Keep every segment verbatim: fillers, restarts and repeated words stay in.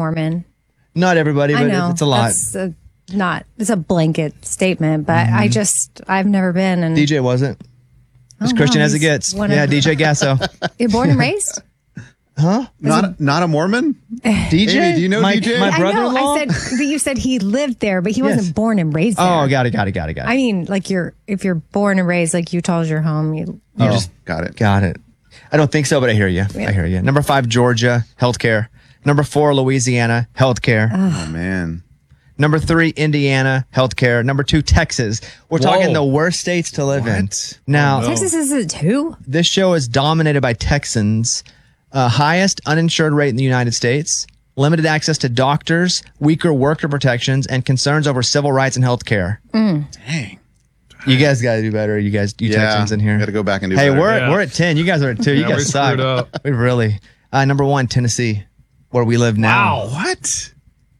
Mormon. Not everybody, but I know. it's a lot. That's a, not, it's a blanket statement, but Mm-hmm. I just, I've never been. And D J wasn't. As Oh, Christian wow, as it he's gets. one Yeah, of- D J Gasso. You're born and raised? Huh? Not not a Mormon? D J? Amy, do you know my, D J? My I know. brother-in-law? I said, but you said he lived there, but he Yes. wasn't born and raised there. Oh, got it, got it, got it, got it. I mean, like you're, if you're born and raised, like Utah's your home, you, You Oh. just got it. Got it. I don't think so, but I hear you. I hear you. Number five, Georgia, healthcare. Number four, Louisiana, healthcare. Oh, man. Number three, Indiana, healthcare. Number two, Texas. We're Whoa. talking the worst states to live in. What? Now, Oh, no. Texas is it too? this show is dominated by Texans. Uh, highest uninsured rate in the United States. Limited access to doctors, weaker worker protections, and concerns over civil rights and healthcare. Dang. You guys got to do better. You guys, you Yeah. Texans in here. Got to go back and do Hey, better. we're Yeah. we're at ten. You guys are at two. You Yeah, we guys suck. screwed up. We really. Uh, number one, Tennessee, where we live now. Wow. What?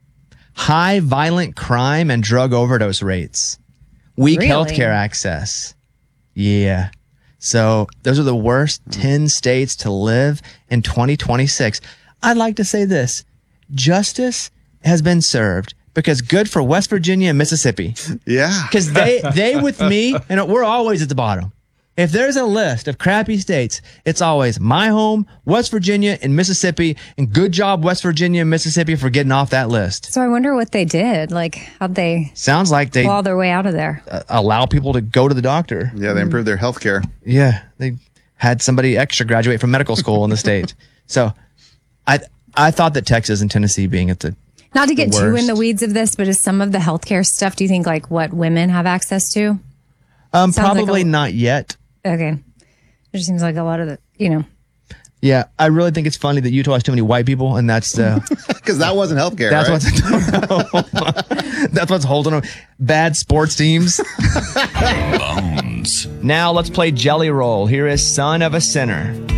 High violent crime and drug overdose rates. Weak Really? healthcare access. Yeah. So those are the worst ten states to live in twenty twenty-six. I'd like to say this. Justice has been served because good for West Virginia and Mississippi. Yeah. Because they, they with me, and we're always at the bottom. If there's a list of crappy states, it's always my home, West Virginia, and Mississippi. And good job, West Virginia and Mississippi, for getting off that list. So I wonder what they did. Like, how'd they Sounds like they claw their way out of there? uh, allow people to go to the doctor. Yeah, they improved their health care. Yeah, they had somebody extra graduate from medical school in the state. So I I thought that Texas and Tennessee being at the Not to get the too worst. in the weeds of this, but is some of the healthcare stuff, do you think like what women have access to? um Sounds like probably a- not yet. Okay. It just seems like a lot of the, you know. Yeah, I really think it's funny that Utah has too many white people, and that's the Because that wasn't health care, that's right? what's that's what's holding them. Bad sports teams. Bones. Now let's play Jelly Roll. Here is Son of a Sinner.